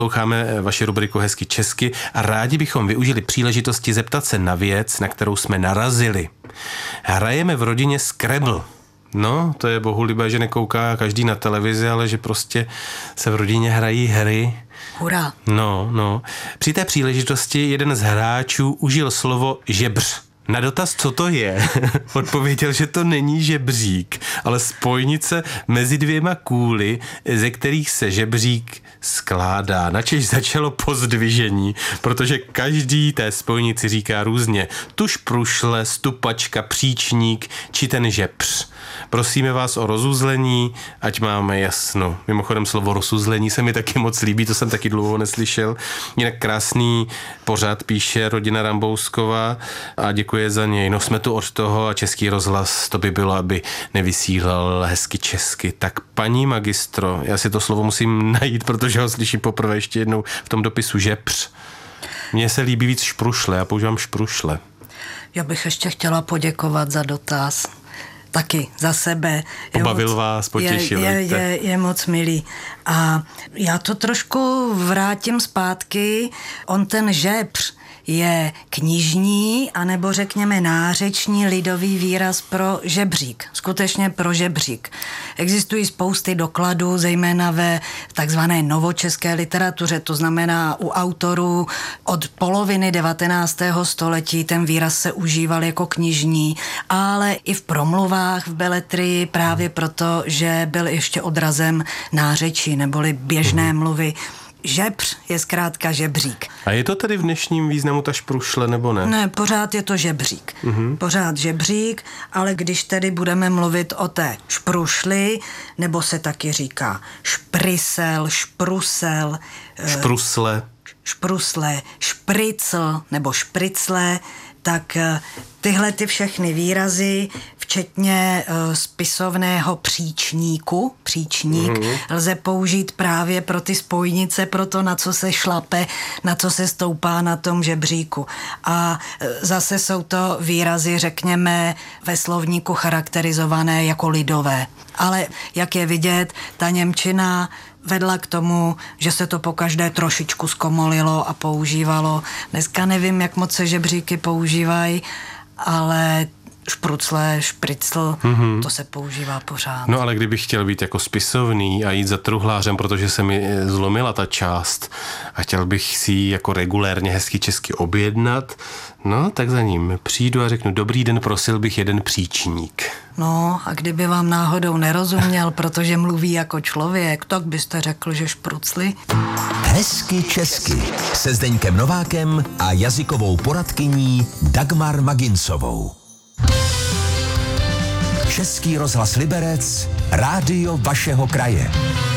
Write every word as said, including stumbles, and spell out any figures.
Posloucháme vaši rubriku Hezky česky a rádi bychom využili příležitosti zeptat se na věc, na kterou jsme narazili. Hrajeme v rodině Scrabble. No, to je bohulibé, že nekouká každý na televizi, ale že prostě se v rodině hrají hry. Hurá. No, no. Při té příležitosti jeden z hráčů užil slovo žebř. Na dotaz, co to je, odpověděl, že to není žebřík, ale spojnice mezi dvěma kůly, ze kterých se žebřík skládá. Načež začalo pozdvižení, protože každý té spojnici říká různě tuž prušle, stupačka, příčník či ten žebř. Prosíme vás o rozuzlení, ať máme jasno. Mimochodem slovo rozuzlení se mi taky moc líbí, to jsem taky dlouho neslyšel. Jinak krásný pořad píše rodina Rambousková a děkuje za něj. No jsme tu od toho a Český rozhlas, to by bylo, aby nevysílal hezky česky. Tak paní magistro, já si to slovo musím najít, protože ho slyším poprvé ještě jednou v tom dopisu žebř. Mně se líbí víc šprušle, já používám šprušle. Já bych ještě chtěla poděkovat za dotaz. Taky za sebe. Pobavil moc, vás, potěšil. Je, je, je, je moc milý. A já to trošku vrátím zpátky. On ten žebř je knižní, anebo řekněme nářeční lidový výraz pro žebřík. Skutečně pro žebřík. Existují spousty dokladů, zejména ve takzvané novočeské literatuře, to znamená u autorů od poloviny devatenáctého století ten výraz se užíval jako knižní, ale i v promluvách v beletrii právě proto, že byl ještě odrazem nářečí neboli běžné mluvy. Žebř je zkrátka žebřík. A je to tedy v dnešním významu ta šprušle, nebo ne? Ne, pořád je to žebřík. Uh-huh. Pořád žebřík, ale když tedy budeme mluvit o té šprušli, nebo se taky říká šprysel, šprusel, šprusle, šprusle, špricl nebo špricle, tak tyhle ty všechny výrazy, včetně uh, spisovného příčníku, příčník, mm-hmm. lze použít právě pro ty spojnice, pro to, na co se šlape, na co se stoupá na tom žebříku. A uh, zase jsou to výrazy, řekněme, ve slovníku charakterizované jako lidové. Ale jak je vidět, ta němčina vedla k tomu, že se to pokaždé trošičku zkomolilo a používalo. Dneska nevím, jak moc se žebříky používají, ale šprucle, špricl, mm-hmm. to se používá pořád. No ale kdybych chtěl být jako spisovný a jít za truhlářem, protože se mi zlomila ta část a chtěl bych si ji jako regulérně hezky česky objednat, no tak za ním přijdu a řeknu dobrý den, prosil bych jeden příčník. No a kdyby vám náhodou nerozuměl, protože mluví jako člověk, tak byste řekl, že šprucli. Hezky česky se Zdeňkem Novákem a jazykovou poradkyní Dagmar Magincovou. Český rozhlas Liberec, rádio vašeho kraje.